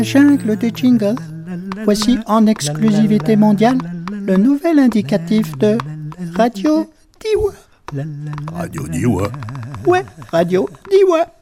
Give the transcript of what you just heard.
Jungle des jingles. Voici en exclusivité mondiale le nouvel indicatif de Radio Diwa. Radio Diwa. Ouais, Radio Diwa.